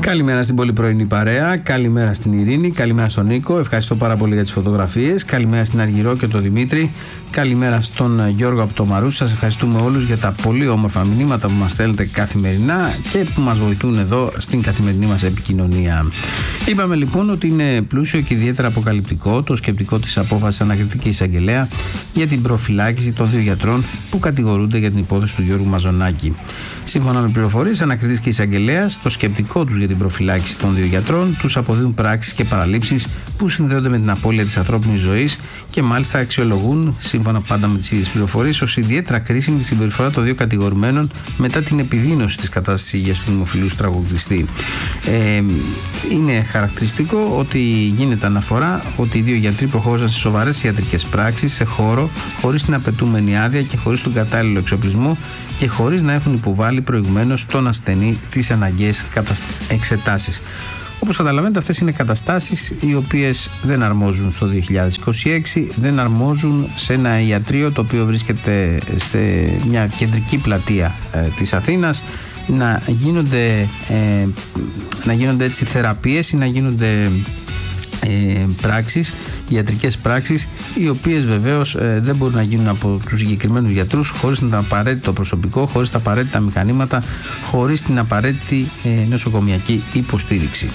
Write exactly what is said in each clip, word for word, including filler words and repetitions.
Καλημέρα στην πολύ πρωινή παρέα, καλημέρα στην Ειρήνη, καλημέρα στον Νίκο, ευχαριστώ πάρα πολύ για τις φωτογραφίες, καλημέρα στην Αργυρό και τον Δημήτρη, καλημέρα στον Γιώργο από το Μαρούσι. Σας ευχαριστούμε όλους για τα πολύ όμορφα μηνύματα που μας στέλνετε καθημερινά και που μας βοηθούν εδώ στην καθημερινή μας επικοινωνία. Είπαμε λοιπόν ότι είναι πλούσιο και ιδιαίτερα αποκαλυπτικό το σκεπτικό της απόφασης ανακριτική εισαγγελέα για την προφυλάκηση των δύο γιατρών που κατηγορούνται για την υπόθεση του Γιώργου Μαζονάκη. Σύμφωνα με πληροφορίες, ανακριτής και εισαγγελέας, το σκεπτικό τους για την προφυλάκηση των δύο γιατρών τους αποδίδουν πράξεις και παραλήψεις που συνδέονται με την απώλεια της ανθρώπινης ζωής και μάλιστα αξιολογούν, σύμφωνα πάντα με τις ίδιες πληροφορίες, ως ιδιαίτερα κρίσιμη τη συμπεριφορά των δύο κατηγορουμένων μετά την επιδείνωση της κατάστασης υγείας του δημοφιλούς τραγουδιστή. Ε, είναι χαρακτηριστικό ότι γίνεται αναφορά ότι οι δύο γιατροί προχώρησαν σε σοβαρές ιατρικές πράξεις σε χώρο χωρίς την απαιτούμενη άδεια και χωρίς τον κατάλληλο εξοπλισμό και χωρίς να έχουν υποβάλει προηγουμένως τον ασθενή στις αναγκαίες εξετάσεις. Όπως καταλαβαίνετε, αυτές είναι καταστάσεις οι οποίες δεν αρμόζουν στο δύο χιλιάδες είκοσι έξι, δεν αρμόζουν σε ένα ιατρείο το οποίο βρίσκεται σε μια κεντρική πλατεία ε, της Αθήνας, να γίνονται, ε, να γίνονται έτσι θεραπείες ή να γίνονται Ε, πράξεις, ιατρικές πράξεις, οι οποίες βεβαίως ε, δεν μπορούν να γίνουν από τους συγκεκριμένους γιατρούς χωρίς το απαραίτητο προσωπικό, χωρίς τα απαραίτητα μηχανήματα, χωρίς την απαραίτητη ε, νοσοκομιακή υποστήριξη.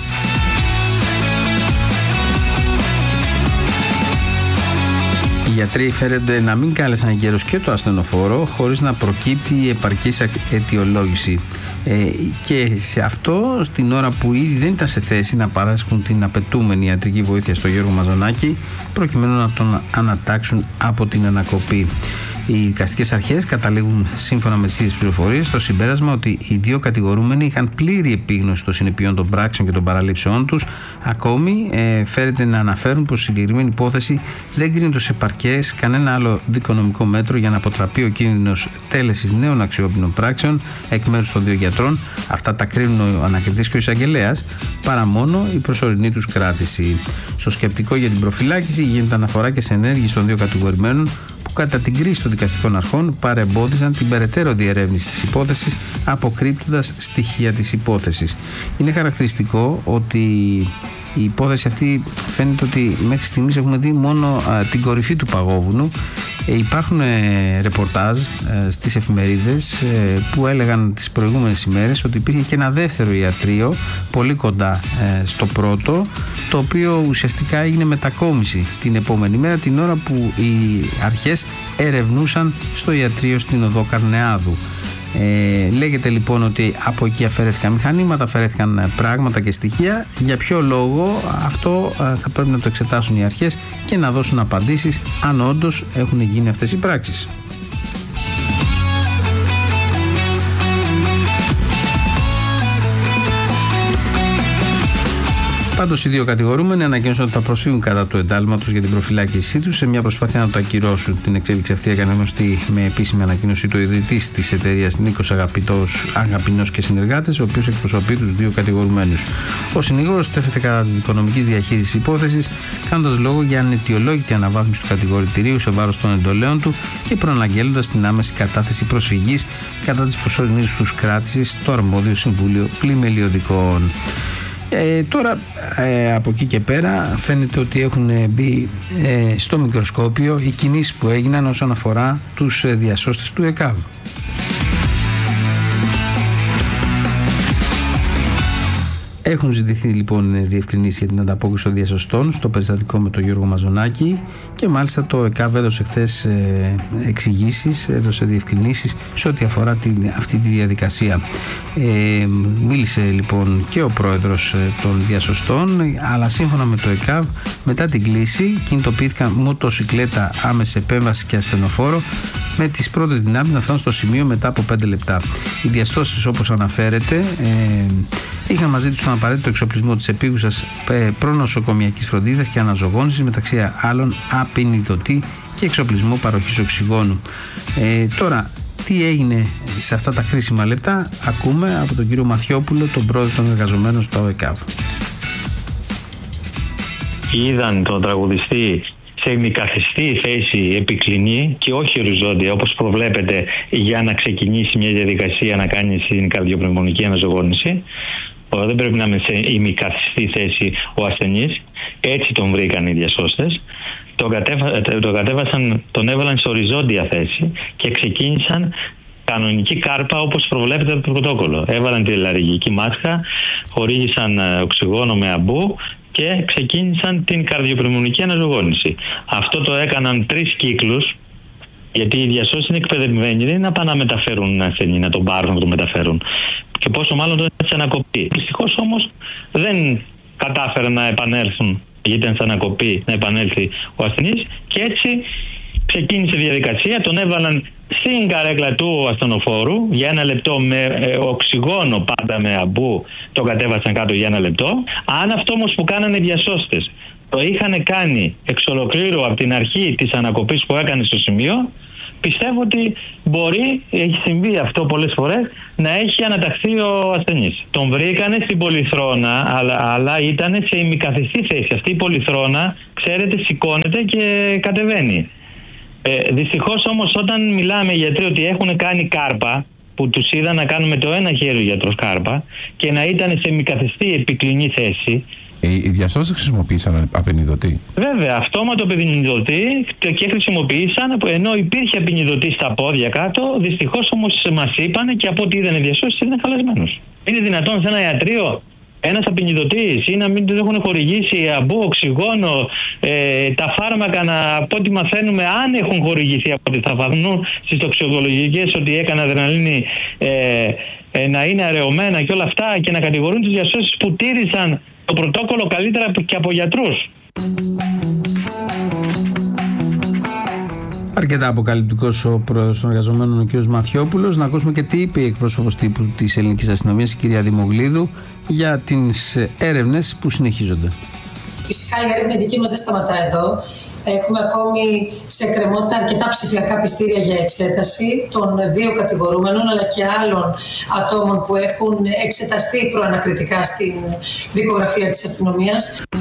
Οι γιατροί φέρονται να μην κάλεσαν γέρος και το ασθενοφόρο χωρίς να προκύπτει η επαρκής αιτιολόγηση. Ε, και σε αυτό, στην ώρα που ήδη δεν ήταν σε θέση να παράσχουν την απαιτούμενη ιατρική βοήθεια στο Γιώργο Μαζονάκη, προκειμένου να τον ανατάξουν από την ανακοπή. Οι δικαστικές αρχές καταλήγουν, σύμφωνα με τις ίδιες πληροφορίες, στο συμπέρασμα ότι οι δύο κατηγορούμενοι είχαν πλήρη επίγνωση των συνεπειών των πράξεων και των παραλήψεών τους. Ακόμη, ε, φέρεται να αναφέρουν πως η συγκεκριμένη υπόθεση δεν κρίνεται ως επαρκές κανένα άλλο δικονομικό μέτρο για να αποτραπεί ο κίνδυνος τέλεσης νέων αξιόπινων πράξεων εκ μέρους των δύο γιατρών. Αυτά τα κρίνουν ο ανακριτής και ο εισαγγελέας, παρά μόνο η προσωρινή τους κράτηση. Στο σκεπτικό για την προφυλάκηση γίνεται αναφορά και σε ενέργειες των δύο κατηγορημένων, που κατά την κρίση των δικαστικών αρχών παρεμπόδισαν την περαιτέρω διερεύνηση της υπόθεσης, αποκρύπτοντας στοιχεία της υπόθεσης. Είναι χαρακτηριστικό ότι η υπόθεση αυτή φαίνεται ότι μέχρι στιγμής έχουμε δει μόνο α, την κορυφή του παγόβουνου. Ε, υπάρχουν ε, ρεπορτάζ ε, στις εφημερίδες ε, που έλεγαν τις προηγούμενες ημέρες ότι υπήρχε και ένα δεύτερο ιατρείο πολύ κοντά ε, στο πρώτο, το οποίο ουσιαστικά έγινε μετακόμιση την επόμενη μέρα, την ώρα που οι αρχές ερευνούσαν στο ιατρείο στην οδό Καρνεάδου. Ε, λέγεται λοιπόν ότι από εκεί αφαιρέθηκαν μηχανήματα, αφαιρέθηκαν πράγματα και στοιχεία. Για ποιο λόγο, αυτό ε, θα πρέπει να το εξετάσουν οι αρχές και να δώσουν απαντήσεις αν όντως έχουν γίνει αυτές οι πράξεις. Πάντως, οι δύο κατηγορούμενοι ανακοίνωσαν ότι θα προσφύγουν κατά του εντάλματος για την προφυλάκησή τους σε μια προσπάθεια να το ακυρώσουν. Την εξέλιξη αυτή έκανε γνωστή με επίσημη ανακοίνωση του ιδρυτής της εταιρείας Νίκος Αγαπηνός και συνεργάτες, ο οποίος εκπροσωπεί τους δύο κατηγορουμένους. Ο συνήγορος στρέφεται κατά της δικονομικής διαχείρισης υπόθεσης, κάνοντας λόγο για αναιτιολόγητη αναβάθμιση του κατηγορητηρίου σε βάρος των εντολέων του και προαναγγέλλοντας την άμεση κατάθεση προσφυγής κατά της προσωρινής τους κράτησης στο αρμόδιο Συμβούλιο Πλημελιωδικών. Ε, τώρα ε, από εκεί και πέρα φαίνεται ότι έχουν μπει ε, στο μικροσκόπιο οι κινήσεις που έγιναν όσον αφορά τους ε, διασώστες του ΕΚΑΒ. Έχουν ζητηθεί λοιπόν διευκρινήσεις για την ανταπόκριση των διασωστών στο περιστατικό με τον Γιώργο Μαζονάκη και μάλιστα το ΕΚΑΒ έδωσε χθες ε, εξηγήσεις, έδωσε διευκρινήσεις σε ό,τι αφορά την, αυτή τη διαδικασία. Ε, μίλησε λοιπόν και ο πρόεδρος ε, των διασωστών, αλλά σύμφωνα με το ΕΚΑΒ, μετά την κλήση κινητοποιήθηκαν μοτοσικλέτα, άμεση επέμβαση και ασθενοφόρο με τις πρώτες δυνάμεις να φτάνουν στο σημείο μετά από πέντε λεπτά. Οι διασώστες, όπως αναφέρεται, ε, είχαν μαζί τους τον απαραίτητο εξοπλισμό της επίγουσας προνοσοκομιακής φροντίδας και αναζωογόνησης, μεταξύ άλλων απεινιδωτή και εξοπλισμό παροχής οξυγόνου. Ε, τώρα, τι έγινε σε αυτά τα κρίσιμα λεπτά, ακούμε από τον κύριο Μαθιόπουλο, τον πρόεδρο των εργαζομένων στο ΟΕΚΑΒ. Είδαν τον τραγουδιστή σε ημικαθιστή θέση επικλινή και όχι οριζόντια, όπως προβλέπεται για να ξεκινήσει μια διαδικασία να κάνει στην καρδιοπνευμονική αναζωογόνηση. δεν πρέπει να είναι σε ημικαθιστή θέση ο ασθενής. Έτσι τον βρήκαν οι διασώστες. Τον, κατέβα, τον κατέβασαν, τον έβαλαν σε οριζόντια θέση και ξεκίνησαν κανονική κάρπα όπως προβλέπεται από το πρωτόκολλο. Έβαλαν τη λαρυγγική μάσκα, χορήγησαν οξυγόνο με αμπού και ξεκίνησαν την καρδιοπνευμονική αναζωογόνηση. Αυτό το έκαναν τρεις κύκλους, γιατί οι διασώστες είναι εκπαιδευμένοι, δεν είναι να πάνε να μεταφέρουν ασθενή, να τον πάρουν, να τον μεταφέρουν. Και πόσο μάλλον τον έτσι ανακοπή. Δυστυχώς όμως δεν κατάφεραν να επανέλθουν, γιατί ήταν σαν ανακοπή, να επανέλθει ο ασθενής, και έτσι ξεκίνησε η διαδικασία. Τον έβαλαν στην καρέκλα του ασθενοφόρου για ένα λεπτό με ε, οξυγόνο, πάντα με αμπού, το κατέβασαν κάτω για ένα λεπτό. Αν αυτό όμως που κάνανε οι διασώστες το είχαν κάνει εξ ολοκλήρου από την αρχή της ανακοπής που έκανε στο σημείο, πιστεύω ότι μπορεί, έχει συμβεί αυτό πολλές φορές, να έχει αναταχθεί ο ασθενής. Τον βρήκανε στην πολυθρόνα, αλλά, αλλά ήταν σε ημικαθιστή θέση. Αυτή η πολυθρόνα, ξέρετε, σηκώνεται και κατεβαίνει. Ε, δυστυχώς όμως, όταν μιλάμε οι γιατροί ότι έχουν κάνει κάρπα, που τους είδα να κάνουν με το ένα χέρι ο γιατρός κάρπα και να ήταν σε ημικαθιστή επικλινή θέση. Οι διασώστες χρησιμοποίησαν απενιδωτή. Βέβαια, αυτόματο απενιδωτή, και χρησιμοποίησαν, ενώ υπήρχε απενιδωτή στα πόδια κάτω. Δυστυχώς όμως μας είπανε, και από ό,τι είδαν οι διασώστες, είναι χαλασμένος. Είναι δυνατόν σε ένα ιατρείο ένας απενιδωτής ή να μην του έχουν χορηγήσει αμπού, οξυγόνο, ε, τα φάρμακα, να, από ό,τι μαθαίνουμε, αν έχουν χορηγηθεί από ό,τι θα φανούν στις τοξικολογικές ότι έκανε αδρεναλίνη, ε, ε, να είναι αραιωμένα και όλα αυτά, και να κατηγορούν τους διασώστες που τήρησαν το πρωτόκολλο καλύτερα και από γιατρούς. Αρκετά αποκαλυπτικός ο πρόεδρος των εργαζομένων, ο κ. Μαθιόπουλος. Να ακούσουμε και τι είπε η εκπρόσωπος τύπου της ελληνικής αστυνομίας, η κυρία Δημογλίδου, για τις έρευνες που συνεχίζονται. Φυσικά η έρευνα δική μας δεν σταματά εδώ. Έχουμε ακόμη σε κρεμότητα αρκετά ψηφιακά πιστήρια για εξέταση των δύο κατηγορούμενων, αλλά και άλλων ατόμων που έχουν εξεταστεί προανακριτικά στην δικογραφία της αστυνομίας.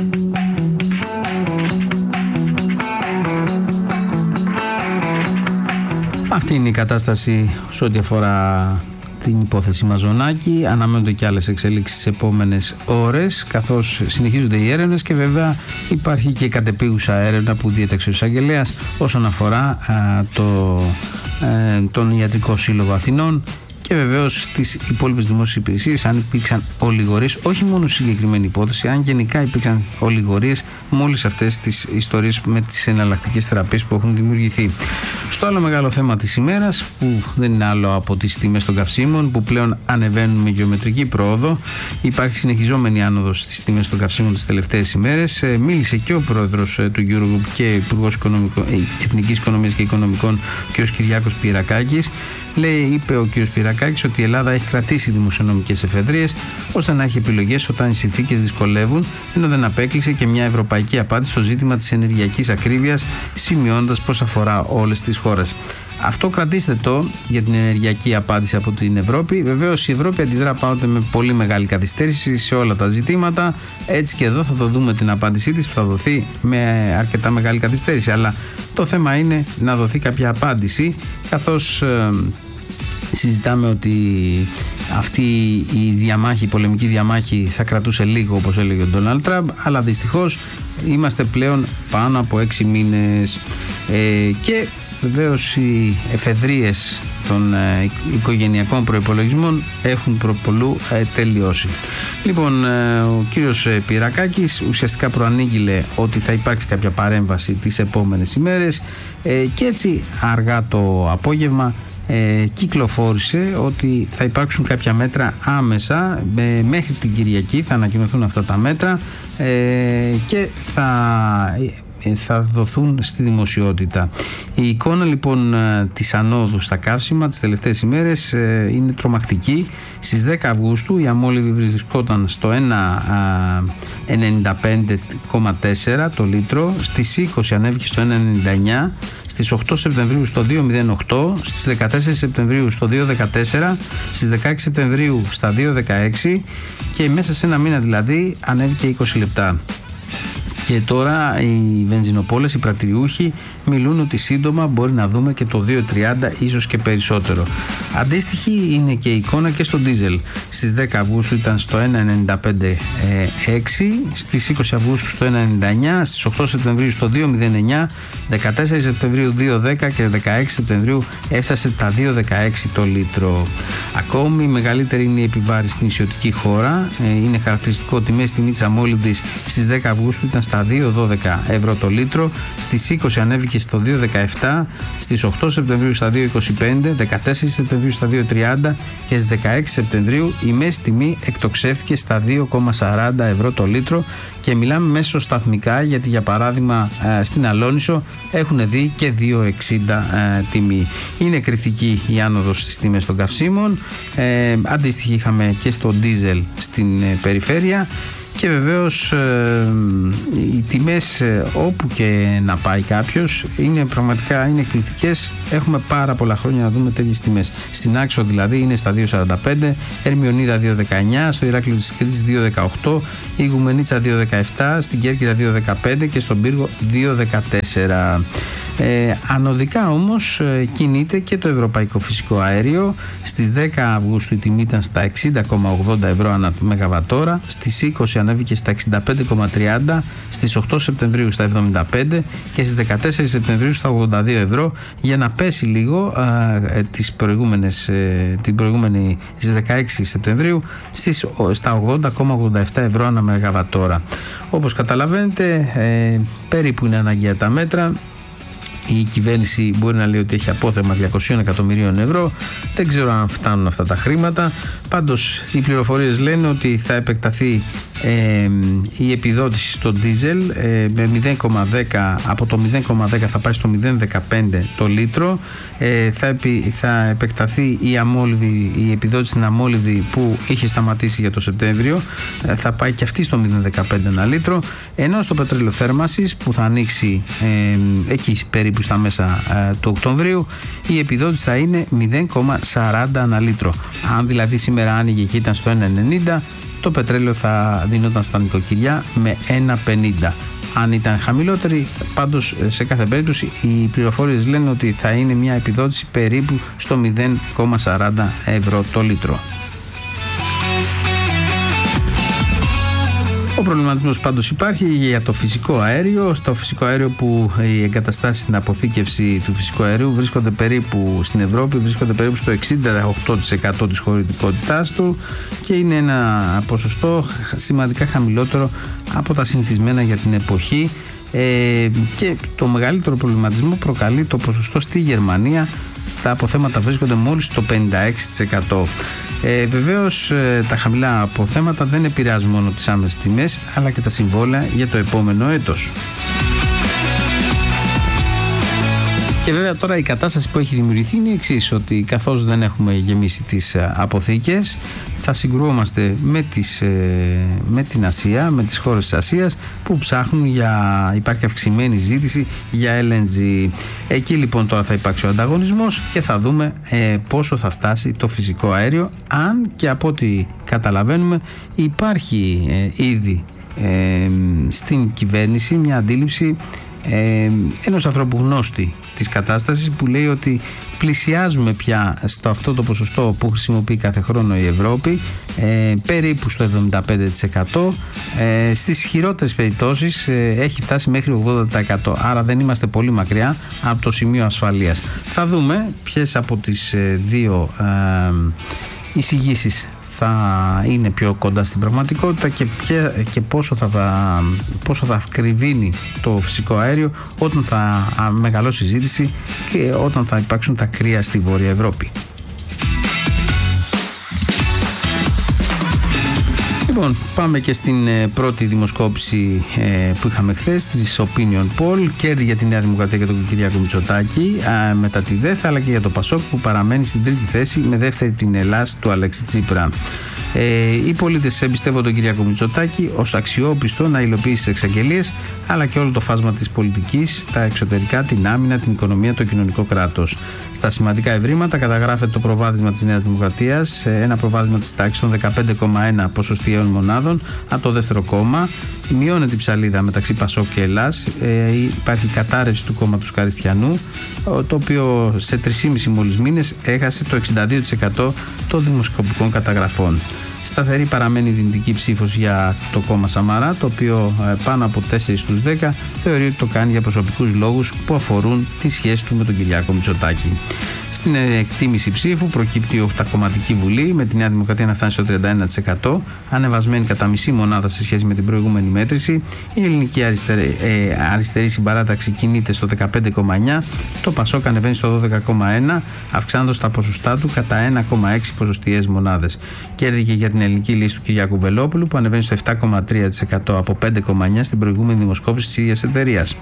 Αυτή είναι η κατάσταση σε ό,τι αφορά την υπόθεση Μαζονάκη. Αναμένονται και άλλες εξελίξεις τις επόμενες ώρες, καθώς συνεχίζονται οι έρευνες, και βέβαια υπάρχει και κατεπίγουσα έρευνα που διέταξε ο εισαγγελέας όσον αφορά α, το, ε, τον Ιατρικό Σύλλογο Αθηνών και βεβαίως τις υπόλοιπες δημόσιες υπηρεσίες, αν υπήρξαν ολιγορίες, όχι μόνο στη συγκεκριμένη υπόθεση, αν γενικά υπήρξαν ολιγορίες με όλες αυτές τις ιστορίες με τις εναλλακτικές θεραπείες που έχουν δημιουργηθεί. Στο άλλο μεγάλο θέμα της ημέρας, που δεν είναι άλλο από τις τιμές των καυσίμων, που πλέον ανεβαίνουν με γεωμετρική πρόοδο, υπάρχει συνεχιζόμενη άνοδος στις τιμές των καυσίμων τις τελευταίες ημέρες. Ε, μίλησε και ο πρόεδρος ε, του Eurogroup και υπουργός ε, Εθνικής Οικονομίας και Οικονομικών, κ. Κυριάκος Πυρακάκης. Λέει, είπε ο κ. Πυρακάκης, ότι η Ελλάδα έχει κρατήσει δημοσιονομικές εφεδρείες ώστε να έχει επιλογές όταν οι συνθήκες δυσκολεύουν, ενώ δεν απέκλεισε και μια ευρωπαϊκή απάντηση στο ζήτημα της ενεργειακής ακρίβειας, σημειώνοντας πως αφορά όλες τις χώρες. Αυτό κρατήστε το για την ενεργειακή απάντηση από την Ευρώπη. Βεβαίως η Ευρώπη αντιδρά πάντοτε με πολύ μεγάλη καθυστέρηση σε όλα τα ζητήματα. Έτσι και εδώ θα το δούμε την απάντησή της, που θα δοθεί με αρκετά μεγάλη καθυστέρηση. Αλλά το θέμα είναι να δοθεί κάποια απάντηση, καθώς ε, συζητάμε ότι αυτή η διαμάχη, η πολεμική διαμάχη θα κρατούσε λίγο, όπως έλεγε ο Ντόναλντ Τραμπ, αλλά δυστυχώς είμαστε πλέον πάνω από έξι μήνες ε, και βεβαίως οι εφεδρείες των ε, οικογενειακών προϋπολογισμών έχουν προπολού ε, τελειώσει. Λοιπόν, ε, ο κύριος ε, Πυρακάκης ουσιαστικά προανήγγειλε ότι θα υπάρξει κάποια παρέμβαση τις επόμενες ημέρες ε, και έτσι αργά το απόγευμα Ε, κυκλοφόρησε ότι θα υπάρξουν κάποια μέτρα άμεσα, ε, μέχρι την Κυριακή θα ανακοινωθούν αυτά τα μέτρα ε, και θα, ε, θα δοθούν στη δημοσιότητα. Η εικόνα λοιπόν της ανόδου στα καύσιμα τις τελευταίες ημέρες ε, είναι τρομακτική. Στις δέκα Αυγούστου η αμόλυβη βρισκόταν στο ένα ενενήντα πέντε κόμμα τέσσερα το λίτρο, στις είκοσι ανέβηκε στο ένα ενενήντα εννιά, στις οκτώ Σεπτεμβρίου στο δύο μηδέν οκτώ, στις δεκατέσσερα Σεπτεμβρίου στο δύο δεκατέσσερα, στις δεκαέξι Σεπτεμβρίου στα δύο δεκαέξι και μέσα σε ένα μήνα δηλαδή ανέβηκε είκοσι λεπτά. Και τώρα οι βενζινοπόλες, οι πρατηριούχοι μιλούν ότι σύντομα μπορεί να δούμε και το δύο τριάντα, ίσως και περισσότερο. Αντίστοιχη είναι και η εικόνα και στο ντίζελ. Στις δέκα Αυγούστου ήταν στο ένα ενενήντα πέντε έξι, στις είκοσι Αυγούστου στο ένα ενενήντα εννιά, στις οκτώ Σεπτεμβρίου στο δύο μηδέν εννιά, δεκατέσσερα Σεπτεμβρίου δύο δέκα και δεκαέξι Σεπτεμβρίου έφτασε τα δύο δεκαέξι το λίτρο. Ακόμη μεγαλύτερη είναι η επιβάρυνση στην νησιωτική χώρα. Είναι χαρακτηριστικό ότι μέση τιμή της αμόλυντης στις δέκα Αυγούστου ήταν στα δύο δώδεκα ευρώ το λίτρο, στις είκοσι ανέβηκε στο δύο δεκαεπτά, στις οκτώ Σεπτεμβρίου στα δύο είκοσι πέντε, δεκατέσσερα Σεπτεμβρίου στα δύο τριάντα και στις δεκαέξι Σεπτεμβρίου η μέση τιμή εκτοξεύτηκε στα δύο σαράντα ευρώ το λίτρο και μιλάμε μέσω σταθμικά, γιατί για παράδειγμα στην Αλόνισο έχουν δει και δύο εξήντα τιμή. Είναι κριτική η άνοδος στις τιμές των καυσίμων, ε, αντίστοιχη είχαμε και στο ντίζελ στην ε, περιφέρεια. Και βεβαίως ε, οι τιμές ε, όπου και να πάει κάποιος είναι πραγματικά είναι εκπληκτικές. Έχουμε πάρα πολλά χρόνια να δούμε τέτοιες τιμές. Στην Άξο δηλαδή είναι στα δύο σαράντα πέντε, Ερμιονίδα δύο δεκαεννιά, στο Ηράκλειο της Κρήτης δύο δεκαοκτώ, η Γουμενίτσα δύο δεκαεπτά, στην Κέρκυρα δύο δεκαπέντε και στον Πύργο δύο δεκατέσσερα. Ε, ανωδικά όμως ε, κινείται και το ευρωπαϊκό φυσικό αέριο. Στις δέκα Αυγούστου η τιμή ήταν στα εξήντα κόμμα ογδόντα ευρώ ανά μεγαβατόρα, στις είκοσι ανέβηκε στα εξήντα πέντε κόμμα τριάντα, στις οκτώ Σεπτεμβρίου στα εβδομήντα πέντε και στις δεκατέσσερα Σεπτεμβρίου στα ογδόντα δύο ευρώ, για να πέσει λίγο ε, τις προηγούμενες, ε, την προηγούμενη στις δεκαέξι Σεπτεμβρίου στις, στα ογδόντα κόμμα ογδόντα επτά ευρώ ανά μεγαβατόρα. Όπως καταλαβαίνετε, ε, περίπου είναι αναγκαία τα μέτρα. Η κυβέρνηση μπορεί να λέει ότι έχει απόθεμα διακόσια εκατομμυρίων ευρώ. Δεν ξέρω αν φτάνουν αυτά τα χρήματα. Πάντως οι πληροφορίες λένε ότι θα επεκταθεί ε, η επιδότηση στο ντίζελ ε, με μηδέν κόμμα δέκα, από το μηδέν κόμμα δέκα θα πάει στο μηδέν κόμμα δεκαπέντε το λίτρο. Ε, θα, επι, θα επεκταθεί η, αμόλυβη, η επιδότηση στην αμόλυβη που είχε σταματήσει για το Σεπτέμβριο. Ε, θα πάει και αυτή στο μηδέν κόμμα δεκαπέντε ένα λίτρο. Ενώ στο πετρέλαιο θέρμασης που θα ανοίξει ε, εκεί περίπου στα μέσα ε, του Οκτωβρίου, η επιδότηση θα είναι μηδέν κόμμα σαράντα ένα λίτρο. Αν δηλαδή σήμερα άνοιγε και ήταν στο ένα ενενήντα, το πετρέλαιο θα δίνονταν στα νοικοκυριά με ένα πενήντα. Αν ήταν χαμηλότερη, πάντως σε κάθε περίπτωση οι πληροφορίες λένε ότι θα είναι μια επιδότηση περίπου στο μηδέν κόμμα σαράντα ευρώ το λίτρο. Ο προβληματισμός πάντως υπάρχει για το φυσικό αέριο. Στο φυσικό αέριο που οι εγκαταστάσεις στην αποθήκευση του φυσικού αερίου βρίσκονται περίπου στην Ευρώπη, βρίσκονται περίπου στο εξήντα οκτώ τοις εκατό της χωρητικότητάς του και είναι ένα ποσοστό σημαντικά χαμηλότερο από τα συνηθισμένα για την εποχή. Ε, και το μεγαλύτερο προβληματισμό προκαλεί το ποσοστό στη Γερμανία. Τα αποθέματα βρίσκονται μόλις στο πενήντα έξι τοις εκατό. Ε, βεβαίως ε, τα χαμηλά αποθέματα δεν επηρεάζουν μόνο τις άμεσες τιμές, αλλά και τα συμβόλαια για το επόμενο έτος. Και βέβαια τώρα η κατάσταση που έχει δημιουργηθεί είναι η εξής, ότι καθώς δεν έχουμε γεμίσει τις αποθήκες, θα συγκρουόμαστε με, τις, με την Ασία, με τις χώρες της Ασίας που ψάχνουν για, υπάρχει αυξημένη ζήτηση για ελ εν τζι. Εκεί λοιπόν τώρα θα υπάρξει ο ανταγωνισμός και θα δούμε ε, πόσο θα φτάσει το φυσικό αέριο, αν και από ό,τι καταλαβαίνουμε υπάρχει ε, ήδη ε, στην κυβέρνηση μια αντίληψη ε, ενός ανθρώπου γνώστη της κατάστασης που λέει ότι πλησιάζουμε πια στο αυτό το ποσοστό που χρησιμοποιεί κάθε χρόνο η Ευρώπη, ε, περίπου στο εβδομήντα πέντε τοις εκατό, ε, στις χειρότερες περιπτώσεις ε, έχει φτάσει μέχρι ογδόντα τοις εκατό, άρα δεν είμαστε πολύ μακριά από το σημείο ασφαλείας. Θα δούμε ποιες από τις ε, δύο ε, εισηγήσεις θα είναι πιο κοντά στην πραγματικότητα και, ποια, και πόσο, θα, πόσο θα κρυβίνει το φυσικό αέριο όταν θα μεγαλώσει η ζήτηση και όταν θα υπάρξουν τα κρύα στη Βόρεια Ευρώπη. Λοιπόν, πάμε και στην ε, πρώτη δημοσκόπηση ε, που είχαμε χθες, της Opinion Poll. Κέρδη για τη Νέα Δημοκρατία και τον Κυριάκο Μητσοτάκη ε, μετά τη ΔΕΘ, αλλά και για το ΠΑΣΟΚ που παραμένει στην τρίτη θέση με δεύτερη την Ελλάς του Αλέξη Τσίπρα. Ε, οι πολίτες εμπιστεύονται τον Κυριάκο Μητσοτάκη ως αξιόπιστο να υλοποιήσει τις εξαγγελίες, αλλά και όλο το φάσμα της πολιτικής, τα εξωτερικά, την άμυνα, την οικονομία, το κοινωνικό κράτος. Στα σημαντικά ευρήματα καταγράφεται το προβάδισμα της Νέας Δημοκρατίας, ένα προβάδισμα της τάξης των δεκαπέντε κόμμα ένα ποσοστιαίων μονάδων από το δεύτερο κόμμα Μειώνεται η ψαλίδα μεταξύ Πασόκ και Ελλάς. Ε, υπάρχει κατάρρευση του κόμματος Καριστιανού, το οποίο σε τρεις και μισό μόλις μήνες έχασε το εξήντα δύο τοις εκατό των δημοσκοπικών καταγραφών. Σταθερή παραμένει η δυνητική ψήφος για το κόμμα Σαμαρά, το οποίο πάνω από τέσσερα στους δέκα θεωρεί ότι το κάνει για προσωπικούς λόγους που αφορούν τη σχέση του με τον Κυριάκο Μητσοτάκη. Στην εκτίμηση ψήφου προκύπτει η Οχτακομματική Βουλή, με τη Νέα Δημοκρατία να φτάνει στο τριάντα ένα τοις εκατό, ανεβασμένη κατά μισή μονάδα σε σχέση με την προηγούμενη μέτρηση. Η Ελληνική αριστερή, ε, αριστερή συμπαράταξη κινείται στο δεκαπέντε κόμμα εννιά, το Πασόκ ανεβαίνει στο δώδεκα κόμμα ένα, αυξάνοντας τα ποσοστά του κατά ένα κόμμα έξι ποσοστιαίες μονάδες. Κέρδη και για την Ελληνική Λύση του Κυριάκου Βελόπουλου, που ανεβαίνει στο επτά κόμμα τρία τοις εκατό από πέντε κόμμα εννιά στην προηγούμενη δημοσκόπηση της ίδιας εταιρείας.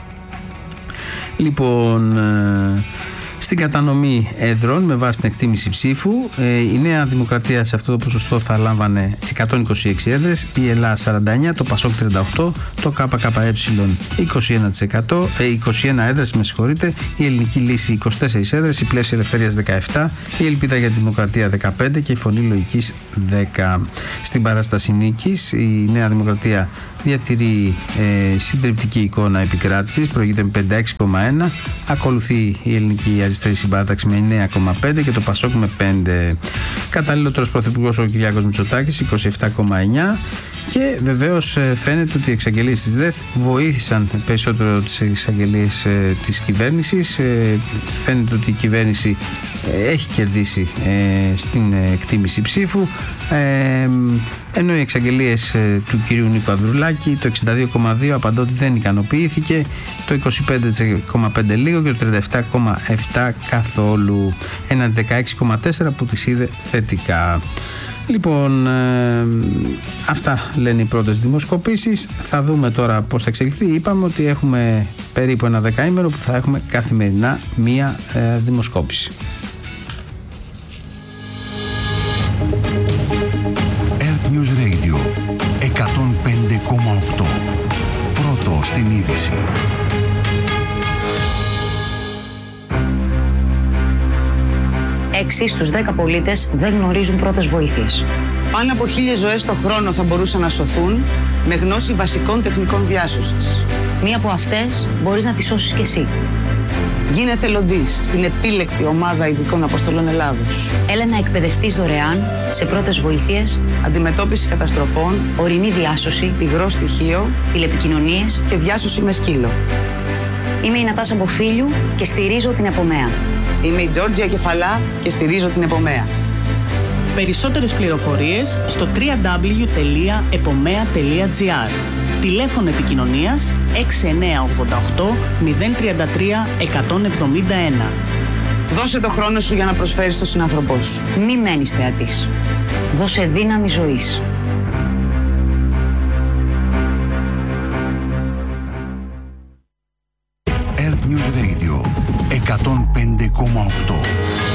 Λοιπόν, ε, στην κατανομή έδρων με βάση την εκτίμηση ψήφου, ε, η Νέα Δημοκρατία σε αυτό το ποσοστό θα λάμβανε εκατόν είκοσι έξι έδρες, η Ελλάδα σαράντα εννιά, το Πασόκ τριάντα οκτώ, το ΚΚΕ είκοσι ένα τοις εκατό, ε, είκοσι ένα έδρες, με συγχωρείτε, η Ελληνική Λύση είκοσι τέσσερις έδρες, η Πλεύση Ελευθερίας δεκαεπτά, η Ελπίδα για τη Δημοκρατία δεκαπέντε και η Φωνή Λογικής δέκα. Στην παράσταση νίκης, η Νέα Δημοκρατία διατηρεί ε, συντριπτική εικόνα επικράτησης, προηγείται με πενήντα έξι κόμμα ένα, ακολουθεί η Ελληνική Αριστερή Συμπάρταξη με εννέα κόμμα πέντε και το Πασόκ με πέντε. Καταλληλότερος πρωθυπουργός ο Κυριάκος Μητσοτάκης, είκοσι επτά κόμμα εννιά, και βεβαίως ε, φαίνεται ότι οι εξαγγελίες της ΔΕΘ βοήθησαν περισσότερο τις εξαγγελίες ε, της κυβέρνησης. Ε, φαίνεται ότι η κυβέρνηση ε, έχει κερδίσει ε, στην ε, εκτίμηση ψήφου, ε, ενώ οι εξαγγελίες ε, του κυρίου Νίκου Ανδρουλάκη, το εξήντα δύο κόμμα δύο απαντώ ότι δεν ικανοποιήθηκε, το είκοσι πέντε κόμμα πέντε λίγο και το τριάντα επτά κόμμα επτά καθόλου, ένα δεκαέξι κόμμα τέσσερα που τις είδε θετικά. Λοιπόν, ε, αυτά λένε οι πρώτες δημοσκοπήσεις. Θα δούμε τώρα πώς θα εξελιχθεί. Είπαμε ότι έχουμε περίπου ένα δεκαήμερο που θα έχουμε καθημερινά μία ε, δημοσκόπηση. Earth News Radio εκατόν πέντε κόμμα οκτώ. Πρώτο στην είδηση. έξι στους δέκα πολίτες δεν γνωρίζουν πρώτες βοήθειες. Πάνω από χίλιες ζωές το χρόνο θα μπορούσαν να σωθούν με γνώση βασικών τεχνικών διάσωσης. Μία από αυτές μπορείς να τη σώσεις κι εσύ. Γίνε εθελοντής στην επίλεκτη ομάδα ειδικών αποστολών Ελλάδος. Έλα να εκπαιδευτείς δωρεάν σε πρώτες βοήθειες, αντιμετώπιση καταστροφών, ορεινή διάσωση, υγρό στοιχείο, τηλεπικοινωνίες και διάσωση με σκύλο. Είμαι η Νατάσα Μποφίλιου και στηρίζω την Επομέα. Είμαι η Τζόρτζια Κεφαλά και στηρίζω την Επομέα. Περισσότερες πληροφορίες στο double-u double-u double-u τελεία επομέα τελεία τζι άρ. Τηλέφωνο επικοινωνίας έξι εννιά οκτώ οκτώ μηδέν τρία τρία ένα μηδέν επτά ένα. Δώσε το χρόνο σου για να προσφέρεις στον συνάνθρωπό σου. Μη μένεις θεατής. Δώσε δύναμη ζωής. Earth News Radio εκατόν πέντε κόμμα οκτώ.